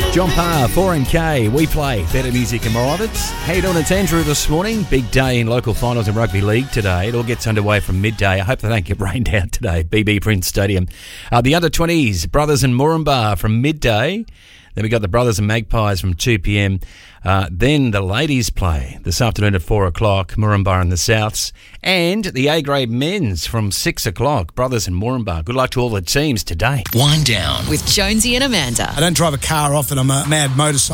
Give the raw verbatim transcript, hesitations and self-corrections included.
John Parr, four N K, we play better music and more of it. How you doing? It's Andrew this morning. Big day in local finals in rugby league today. It all gets underway from midday. I hope they don't get rained out today. B B Prince Stadium. Uh, the under twenties, Brothers and Moranbah from midday. Then we got the Brothers and Magpies from two p.m. Uh, then the ladies play this afternoon at four o'clock, Moranbah and the Souths. And the A-grade men's from six o'clock, Brothers and Moranbah. Good luck to all the teams today. Wind down with Jonesy and Amanda. I don't drive a car often. I'm a mad motorcycle.